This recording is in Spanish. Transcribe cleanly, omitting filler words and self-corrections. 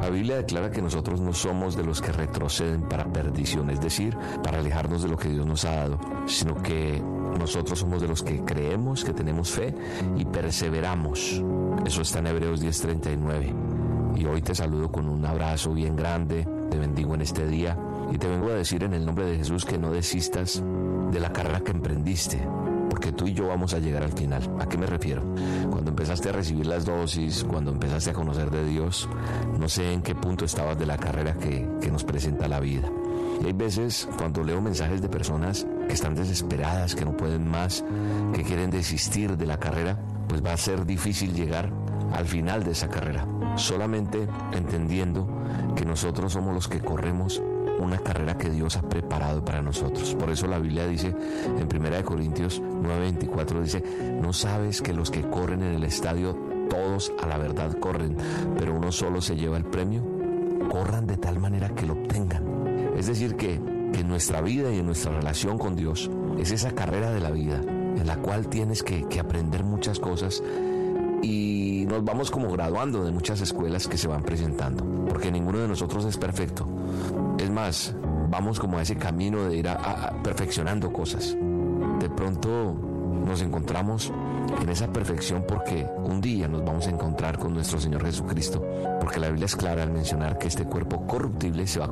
La Biblia declara que nosotros no somos de los que retroceden para perdición, es decir, para alejarnos de lo que Dios nos ha dado, sino que nosotros somos de los que creemos, que tenemos fe y perseveramos. Eso está en Hebreos 10:39. Y hoy te saludo con un abrazo bien grande, te bendigo en este día y te vengo a decir en el nombre de Jesús que no desistas de la carrera que emprendiste, porque tú y yo vamos a llegar al final. ¿A qué me refiero? Cuando empezaste a recibir las dosis, cuando empezaste a conocer de Dios, no sé en qué punto estabas de la carrera que nos presenta la vida. Y hay veces cuando leo mensajes de personas que están desesperadas, que no pueden más, que quieren desistir de la carrera, pues va a ser difícil llegar al final de esa carrera. Solamente entendiendo que nosotros somos los que corremos una carrera que Dios ha preparado para nosotros. Por eso la Biblia dice en 1 Corintios 9:24, dice: ¿no sabes que los que corren en el estadio, todos a la verdad corren, pero uno solo se lleva el premio? Corran de tal manera que lo obtengan. Es decir, que en nuestra vida y en nuestra relación con Dios es esa carrera de la vida en la cual tienes que aprender muchas cosas, y nos vamos como graduando de muchas escuelas que se van presentando, porque ninguno de nosotros es perfecto. Es más, vamos como a ese camino de ir a perfeccionando cosas. De pronto nos encontramos en esa perfección porque un día nos vamos a encontrar con nuestro Señor Jesucristo, porque la Biblia es clara al mencionar que este cuerpo corruptible se va